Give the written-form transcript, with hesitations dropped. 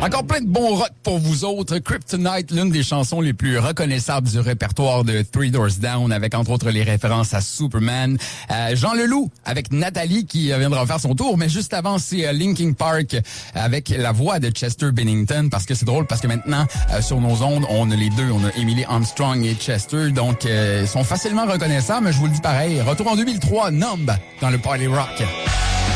Encore plein de bons rock pour vous autres. Kryptonite, l'une des chansons les plus reconnaissables du répertoire de Three Doors Down, avec entre autres les références à Superman. Jean Leloup avec Nathalie qui viendra faire son tour, mais juste avant c'est Linkin Park avec la voix de Chester Bennington, parce que c'est drôle parce que maintenant sur nos ondes on a les deux, on a Emily Armstrong et Chester, donc ils sont facilement reconnaissables. Mais je vous le dis pareil, retour en 2003, Numb dans le Party Rock.